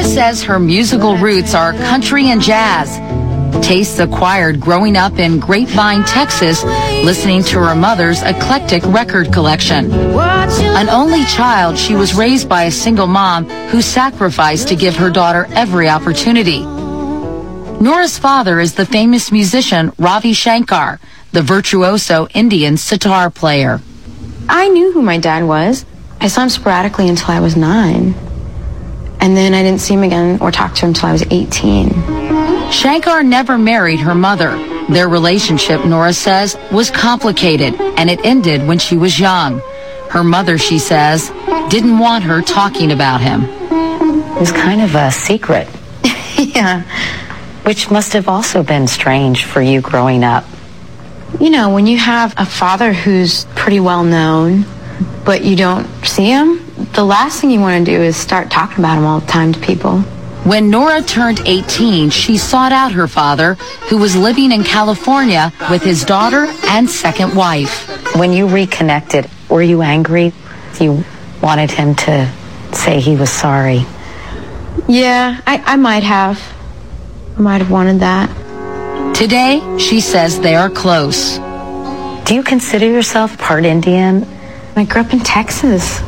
says her musical roots are country and jazz. Tastes acquired growing up in Grapevine, Texas, listening to her mother's eclectic record collection. An only child, she was raised by a single mom who sacrificed to give her daughter every opportunity. Nora's father is the famous musician Ravi Shankar, the virtuoso Indian sitar player. I knew who my dad was. I saw him sporadically until I was 9. And then I didn't see him again or talk to him until I was 18. Shankar never married her mother. Their relationship, Nora says, was complicated, and it ended when she was young. Her mother, she says, didn't want her talking about him. It was kind of a secret. Yeah. Which must have also been strange for you growing up. You know, when you have a father who's pretty well known, but you don't see him, the last thing you want to do is start talking about him all the time to people. When Nora turned 18, she sought out her father, who was living in California with his daughter and second wife. When you reconnected, were you angry? You wanted him to say he was sorry. Yeah, I might have. I might have wanted that. Today, she says they are close. Do you consider yourself part Indian? I grew up in Texas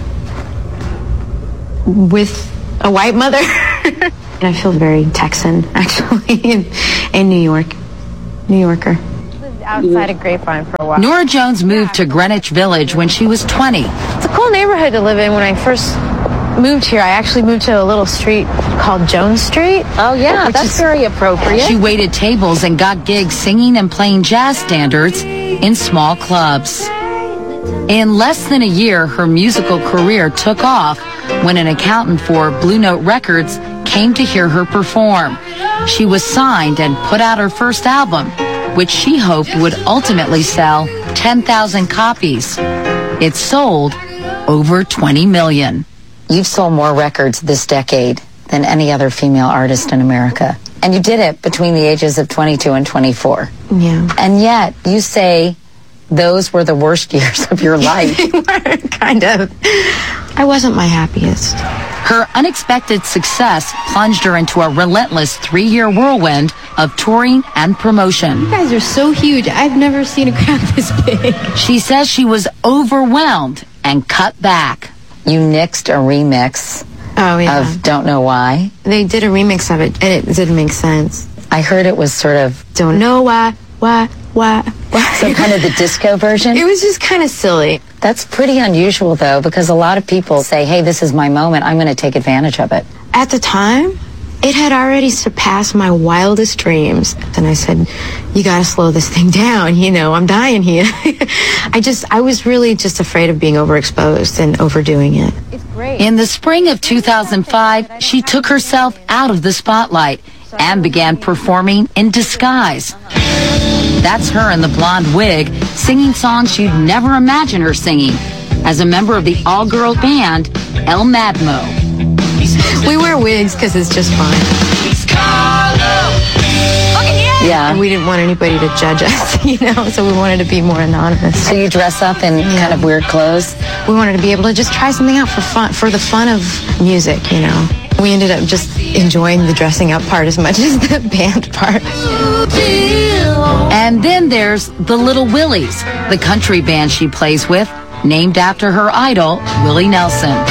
with a white mother. And I feel very Texan, actually, in New York. New Yorker. Lived outside of Grapevine for a while. Nora Jones moved to Greenwich Village when she was 20. It's a cool neighborhood to live in. When I first moved here, I actually moved to a little street called Jones Street. Oh, yeah, that's very appropriate. She waited tables and got gigs singing and playing jazz standards in small clubs. In less than a year, her musical career took off when an accountant for Blue Note Records came to hear her perform. She was signed and put out her first album, which she hoped would ultimately sell 10,000 copies. It sold over 20 million. You've sold more records this decade than any other female artist in America. And you did it between the ages of 22 and 24. Yeah. And yet, you say those were the worst years of your life. Kind of. I wasn't my happiest. Her unexpected success plunged her into a relentless 3-year whirlwind of touring and promotion. You guys are so huge. I've never seen a crowd this big. She says she was overwhelmed and cut back. You nixed a remix of Don't Know Why. They did a remix of it, and it didn't make sense. I heard it was sort of... Don't know why. So kind of the disco version? It was just kind of silly. That's pretty unusual, though, because a lot of people say, hey, this is my moment. I'm going to take advantage of it. At the time, it had already surpassed my wildest dreams. And I said, you got to slow this thing down. You know, I'm dying here. I was really just afraid of being overexposed and overdoing it. It's great. In the spring of 2005, she took herself out of the spotlight and began performing in disguise. That's her in the blonde wig, singing songs you'd never imagine her singing, as a member of the all-girl band, El Madmo. We wear wigs because it's just fun. Yeah. We didn't want anybody to judge us, you know, so we wanted to be more anonymous. So you dress up in kind of weird clothes? We wanted to be able to just try something out for the fun of music, you know. We ended up just enjoying the dressing up part as much as the band part. And then there's the Little Willies, the country band she plays with, named after her idol, Willie Nelson.